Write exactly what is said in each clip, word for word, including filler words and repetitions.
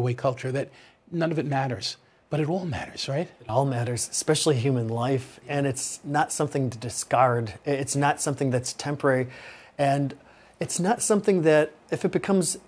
throwaway culture that none of it matters. But it all matters, right? It all matters, especially human life. And it's not something to discard. It's not something that's temporary. And it's not something that, if it becomes,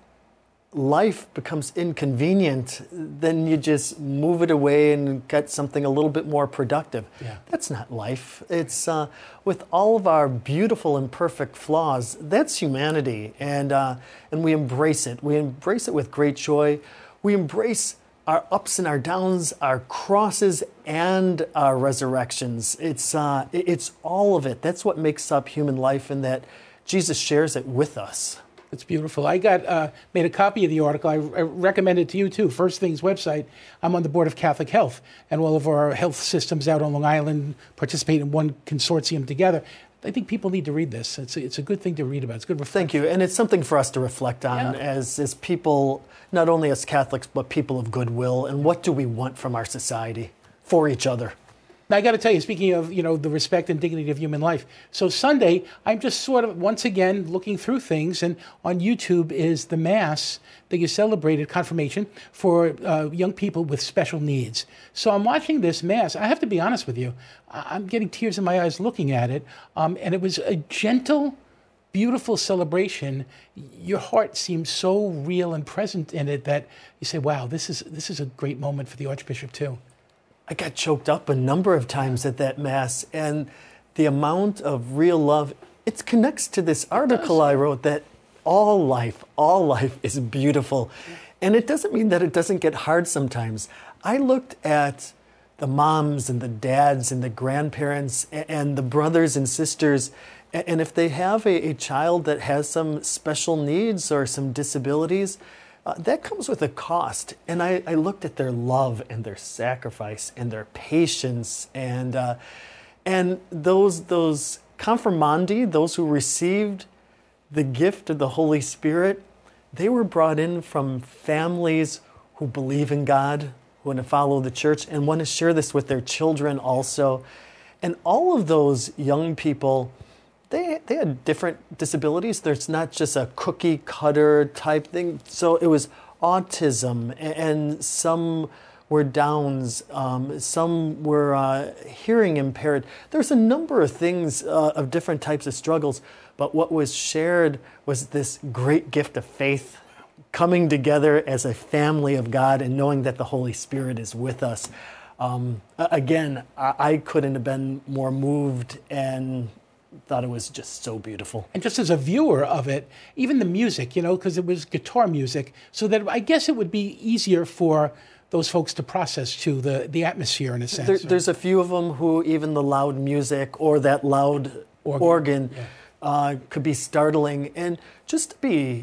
life becomes inconvenient, then you just move it away and get something a little bit more productive. Yeah. That's not life. It's, uh, with all of our beautiful and perfect flaws, that's humanity. And, uh, and we embrace it. We embrace it with great joy. We embrace our ups and our downs, our crosses and our resurrections. It's, uh, it's all of it. That's what makes up human life, and that Jesus shares it with us. It's beautiful. I got uh, made a copy of the article. I, I recommend it to you too. First Things website. I'm on the board of Catholic Health, and all of our health systems out on Long Island participate in one consortium together. I think people need to read this. It's a, it's a good thing to read about. It's good reflection. Thank you. And it's something for us to reflect on Yeah. as, as people, not only as Catholics, but people of goodwill. And what do we want from our society for each other? Now, I got to tell you, speaking of, you know, the respect and dignity of human life. So Sunday, I'm just sort of, once again, looking through things. And on YouTube is the Mass that you celebrated, confirmation, for uh, young people with special needs. So I'm watching this Mass. I have to be honest with you. I'm getting tears in my eyes looking at it. Um, and it was a gentle, beautiful celebration. Your heart seems so real and present in it that you say, wow, this is, this is a great moment for the Archbishop too. I got choked up a number of times at that Mass, and the amount of real love, it connects to this article I wrote that all life, all life is beautiful. And it doesn't mean that it doesn't get hard sometimes. I looked at the moms and the dads and the grandparents and the brothers and sisters, and if they have a, a child that has some special needs or some disabilities, Uh, that comes with a cost. And I, I looked at their love and their sacrifice and their patience, and uh, and those those confirmandi, those who received the gift of the Holy Spirit, they were brought in from families who believe in God, who want to follow the church, and want to share this with their children also. And all of those young people, They, they had different disabilities. There's not just a cookie cutter type thing. So it was autism, and some were Downs, um, some were uh, hearing impaired. There's a number of things, uh, of different types of struggles. But what was shared was this great gift of faith, coming together as a family of God and knowing that the Holy Spirit is with us. Um, again, I, I couldn't have been more moved, and thought it was just so beautiful. And just as a viewer of it, even the music, you know, because it was guitar music, so that I guess it would be easier for those folks to process too, the, the atmosphere in a sense. There, there's a few of them who even the loud music or that loud organ, organ yeah. uh, could be startling. And just to be,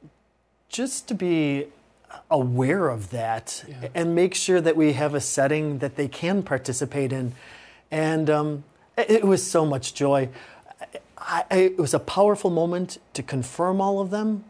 just to be aware of that, yeah. and make sure that we have a setting that they can participate in. And um, it was so much joy. I, I, it was a powerful moment to confirm all of them.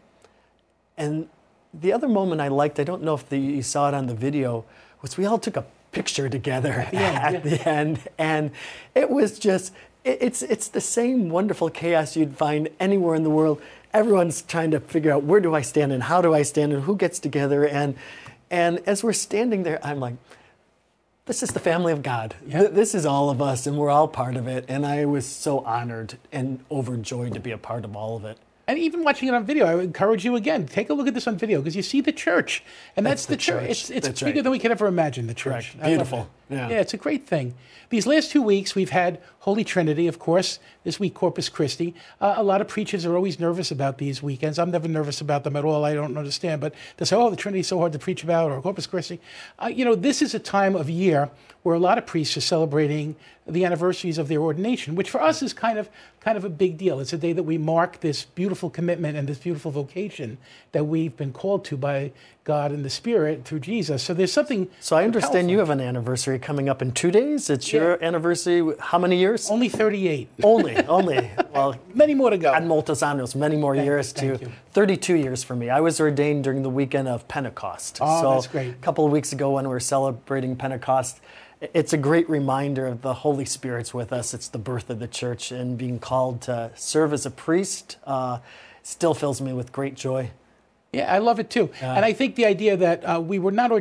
And the other moment I liked, I don't know if the, you saw it on the video, was we all took a picture together yeah, at yeah. the end. And it was just, it, it's, it's the same wonderful chaos you'd find anywhere in the world. Everyone's trying to figure out, where do I stand and how do I stand and who gets together. And, and as we're standing there, I'm like, this is the family of God. Yep. This is all of us, and we're all part of it. And I was so honored and overjoyed to be a part of all of it. And even watching it on video, I would encourage you again, take a look at this on video, because you see the church. And that's, that's the, the church. church. It's, it's that's bigger right. than we could ever imagine, the church. Right. Beautiful. Yeah. yeah, it's a great thing. These last two weeks, we've had Holy Trinity, of course. This week, Corpus Christi. Uh, a lot of preachers are always nervous about these weekends. I'm never nervous about them at all. I don't understand. But they say, oh, the Trinity's so hard to preach about, or Corpus Christi. Uh, you know, this is a time of year where a lot of priests are celebrating the anniversaries of their ordination, which for us is kind of kind of a big deal. It's a day that we mark this beautiful commitment and this beautiful vocation that we've been called to by God and the Spirit through Jesus. So there's something So I understand powerful. You have an anniversary coming up in two days. It's Yeah. your anniversary. How many years? Only thirty-eight. Only, only. Well, many more to go. Ad multos annos, many more Thank years you, thank to you. thirty-two years for me. I was ordained during the weekend of Pentecost. Oh, so that's great. A couple of weeks ago when we were celebrating Pentecost, it's a great reminder of the Holy Spirit's with us. It's the birth of the church, and being called to serve as a priest uh, still fills me with great joy. Yeah, I love it too. And I think the idea that uh, we were not